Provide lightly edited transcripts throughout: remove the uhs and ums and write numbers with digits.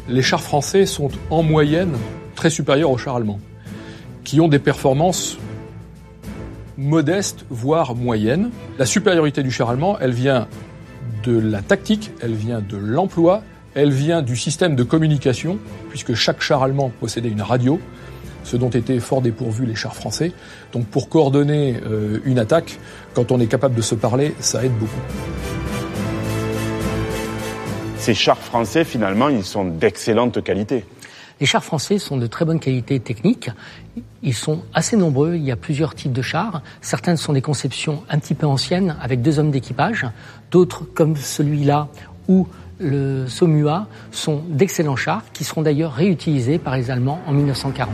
les chars français sont en moyenne très supérieurs aux chars allemands, qui ont des performances modestes, voire moyennes. La supériorité du char allemand, elle vient de la tactique, elle vient de l'emploi, elle vient du système de communication, puisque chaque char allemand possédait une radio, ce dont étaient fort dépourvus les chars français. Donc pour coordonner une attaque, quand on est capable de se parler, ça aide beaucoup. Ces chars français, finalement, ils sont d'excellente qualité. Les chars français sont de très bonne qualité technique. Ils sont assez nombreux. Il y a plusieurs types de chars. Certaines sont des conceptions un petit peu anciennes, avec 2 hommes d'équipage. D'autres, comme celui-là, ou le Somua, sont d'excellents chars, qui seront d'ailleurs réutilisés par les Allemands en 1940.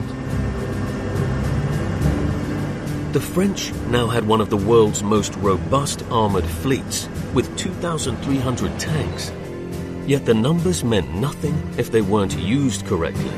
The French now had one of the world's most robust armored fleets, with 2,300 tanks. Yet the numbers meant nothing if they weren't used correctly.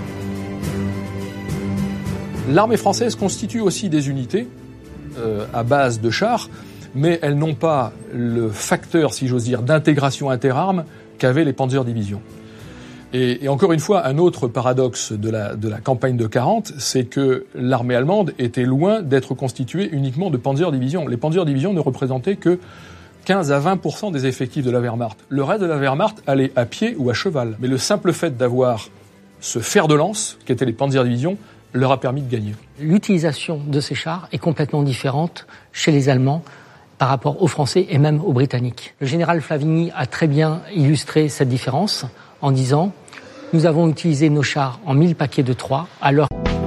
L'armée française constitue aussi des unités à base de chars, mais elles n'ont pas le facteur, si j'ose dire, d'intégration interarmes qu'avaient les Panzerdivisions. Et encore une fois, un autre paradoxe de la campagne de 40, c'est que l'armée allemande était loin d'être constituée uniquement de Panzerdivisions. Les Panzerdivisions ne représentaient que 15 à 20% des effectifs de la Wehrmacht. Le reste de la Wehrmacht allait à pied ou à cheval. Mais le simple fait d'avoir ce fer de lance, qu'étaient les Panzerdivisions, leur a permis de gagner. L'utilisation de ces chars est complètement différente chez les Allemands par rapport aux Français et même aux Britanniques. Le général Flavigny a très bien illustré cette différence en disant « Nous avons utilisé nos chars en 1000 paquets de 3, alors